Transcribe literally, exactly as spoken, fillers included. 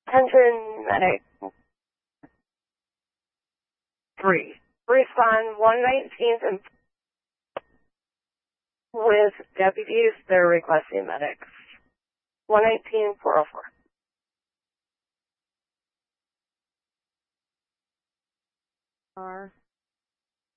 Attention medic three. Respond one nineteenth and with deputies. They're requesting medics. one nineteen four oh four. Are